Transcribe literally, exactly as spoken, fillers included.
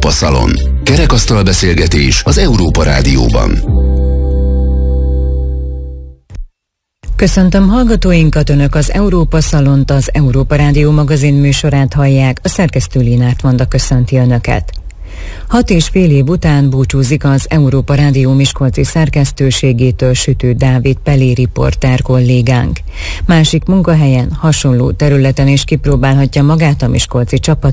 Európa Szalon. Kerekasztal beszélgetés az Európa Rádióban. Köszöntöm hallgatóinkat, Önök az Európa Szalont, az Európa Rádió magazin műsorát hallják, a szerkesztő Linát Vanda köszönti Önöket. Hat és fél év után búcsúzik az Európa Rádió miskolci szerkesztőségétől Sütő Dávid Pelé riporter kollégánk. Másik munkahelyen, hasonló területen is kipróbálhatja magát a miskolci csapat